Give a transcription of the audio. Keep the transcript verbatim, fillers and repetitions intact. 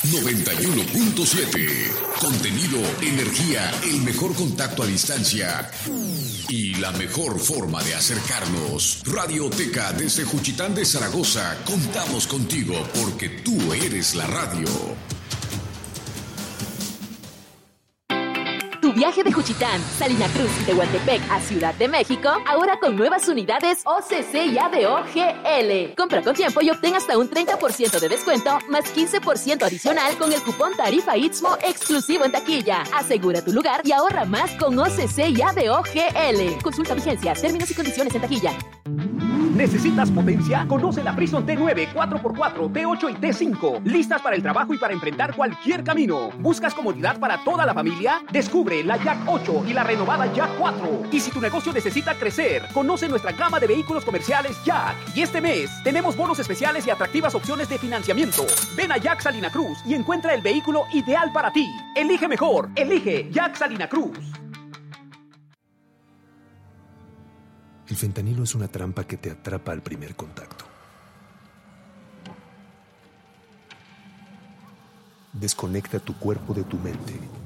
noventa y uno punto siete. Contenido, energía, el mejor contacto a distancia y la mejor forma de acercarnos. Radioteca desde Juchitán de Zaragoza. Contamos contigo porque tú eres la radio. Tu viaje de Juchitán, Salina Cruz y Tehuantepec a Ciudad de México, ahora con nuevas unidades O C C y A D O G L. Compra con tiempo y obtén hasta un treinta por ciento de descuento, más quince por ciento adicional con el cupón Tarifa Istmo exclusivo en taquilla. Asegura tu lugar y ahorra más con O C C y A D O G L. Consulta vigencias, términos y condiciones en taquilla. ¿Necesitas potencia? Conoce la Prison T nueve, cuatro por cuatro, T ocho y T cinco. Listas para el trabajo y para enfrentar cualquier camino. ¿Buscas comodidad para toda la familia? Descubre la Jack ocho y la renovada Jack cuatro. Y si tu negocio necesita crecer, conoce nuestra gama de vehículos comerciales Jack. Y este mes tenemos bonos especiales y atractivas opciones de financiamiento. Ven a Jack Salina Cruz y encuentra el vehículo ideal para ti. Elige mejor. Elige Jack Salina Cruz. El fentanilo es una trampa que te atrapa al primer contacto. Desconecta tu cuerpo de tu mente